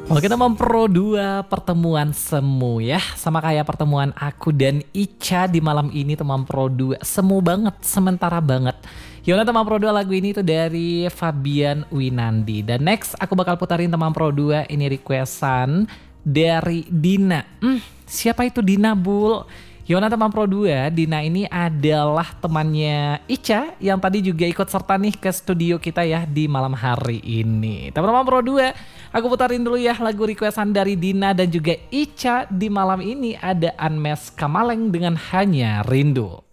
Oke teman Pro 2 pertemuan semu ya. Sama kayak pertemuan aku dan Ica di malam ini teman Pro 2. Semu banget, sementara banget. Yaudah teman Pro 2, lagu ini tuh dari Fabian Winandi. Dan next aku bakal putarin teman Pro 2, ini requestan dari Dina. Siapa itu Dina, Bul? Yona teman Pro 2, Dina ini adalah temannya Ica yang tadi juga ikut serta nih ke studio kita ya di malam hari ini. Teman-teman Pro 2, aku putarin dulu ya lagu requestan dari Dina dan juga Ica di malam ini, ada Unmesh Kamaleng dengan Hanya Rindu.